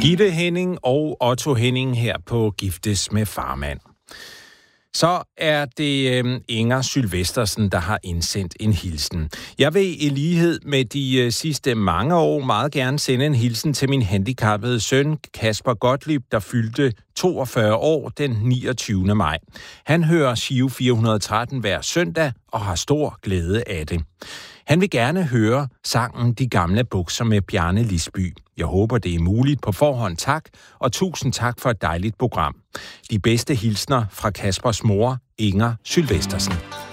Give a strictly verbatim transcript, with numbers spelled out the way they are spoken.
Gitte Henning og Otto Henning her på Giftes med Farmand. Så er det øh, Inger Sylvestersen, der har indsendt en hilsen. Jeg vil i lighed med de øh, sidste mange år meget gerne sende en hilsen til min handicappede søn, Kasper Gottlieb, der fyldte toogfyrre år den niogtyvende maj. Han hører Giro fire hundrede og tretten hver søndag og har stor glæde af det. Han vil gerne høre sangen De Gamle Bukser med Bjarne Lisby. Jeg håber, det er muligt på forhånd. Tak, og tusind tak for et dejligt program. De bedste hilsner fra Kaspers mor, Inger Sylvestersen.